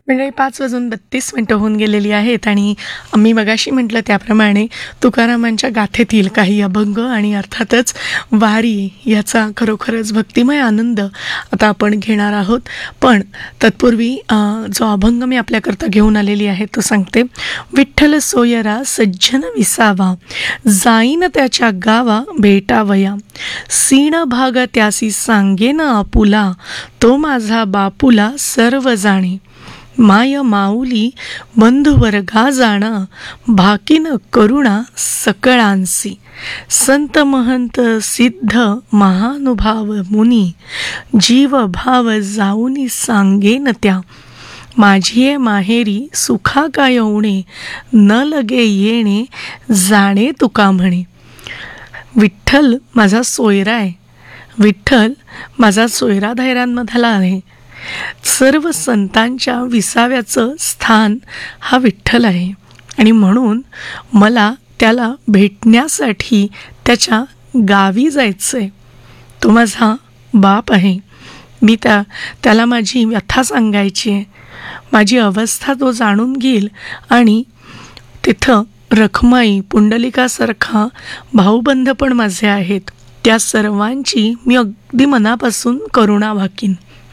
मंडळी 5:32 होऊन गेलेली आहेत आणि मी मगाशी म्हटलं त्याप्रमाणे तुकारामांच्या गाथेतील काही अभंग आणि अर्थातच वारी याचा खरोखरच भक्तिमय आनंद आता आपण घेणार आहोत. पण तत्पूर्वी जो अभंग मी आपल्याकरता घेऊन आलेली आहे तो सांगते. विठ्ठल सोयरा सज्जन विसावा, जाईन त्याच्या गावा भेटावया, सीण भाग त्यासी सांगेन आपुला, तो माझा बापुला सर्व जाणे, माय माऊली बंधुवर्गा जाणा, भाकीन करुणा सकळांसी, संत महंत सिद्ध महानुभाव मुनी, जीव भाव जाऊनी सांगेन त्या, माझी माहेरी सुखा काय उणे, न लगे येणे जाणे तुका म्हणे. विठ्ठल माझा सोयरा आहे, विठ्ठल माझा सोयरा धैर्यांमधला आहे. सर्व संतांच्या विसाव्याचं स्थान हा विठ्ठल आहे आणि म्हणून मला त्याला भेटण्यासाठी त्याच्या गावी जायचं आहे. तो माझा बाप आहे. मी त्याला माझी व्यथा सांगायची आहे. माझी अवस्था तो जाणून घेईल आणि तिथं रखमाई पुंडलिकासारखा भाऊबंध पण माझे आहेत. त्या सर्वांची मी अगदी मनापासून करुणा भाकीन.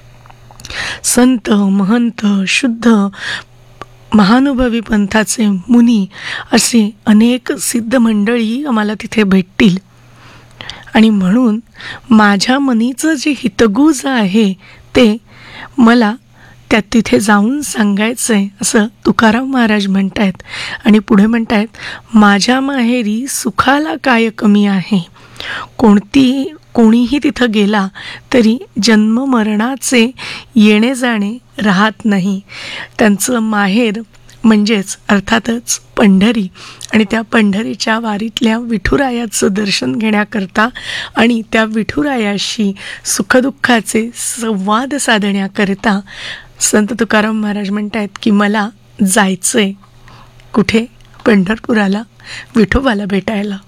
संत महंत शुद्ध महानुभवी पंथाचे मुनी असे अनेक सिद्ध मंडळी आम्हाला तिथे भेटतील आणि म्हणून माझ्या मनीचं जे हितगुज आहे ते मला त्यात तिथे जाऊन सांगायचं आहे असं तुकाराम महाराज म्हणतायत. आणि पुढे म्हणतायत, माझ्या माहेरी सुखाला काय कमी आहे. कोणीही तिथं गेला तरी जन्म मरणाचे येणे जाणे राहत नाही. त्यांचं माहेर म्हणजेच अर्थातच पंढरी आणि त्या पंढरीच्या वारीतल्या विठुरायाचं दर्शन घेण्याकरता आणि त्या विठुरायाशी सुखदुःखाचे संवाद साधण्याकरता संत तुकाराम महाराज म्हणतायत की मला जायचंय कुठे, पंढरपुराला विठोबाला भेटायला.